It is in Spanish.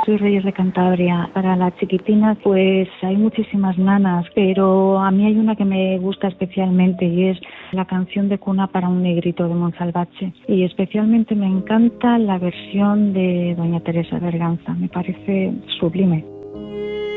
soy Reyes de Cantabria. Para las chiquitinas, pues hay muchísimas nanas, pero a mí hay una que me gusta especialmente y es la canción de Cuna para un negrito de Monsalvatxe. Y especialmente me encanta la versión de doña Teresa Berganza, me parece sublime.